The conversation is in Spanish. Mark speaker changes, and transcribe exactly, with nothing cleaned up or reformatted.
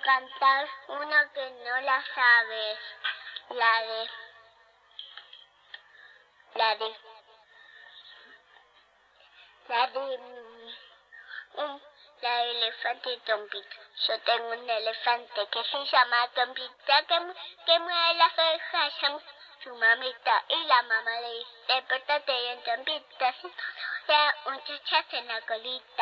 Speaker 1: cantar una que no la sabes. La de... La de... La de... Un, la de elefante y Tompita. Yo tengo un elefante que se llama Tompita, que, que mueve las orejas, llama su mamita. Y la mamá le dice, despertate bien, Tompita. Si no, le da un chachazo en la colita.